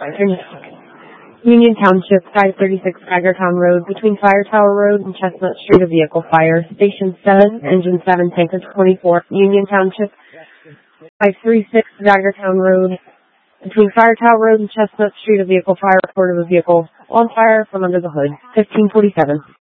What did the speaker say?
Union Township, 536 Tigertown Road, between Fire Tower Road and Chestnut Street, a vehicle fire. Station 7, Engine 7, Tanker 24. Union Township, 536 Tigertown Road, between Fire Tower Road and Chestnut Street, a vehicle fire. Report of a vehicle on fire from under the hood. 1547.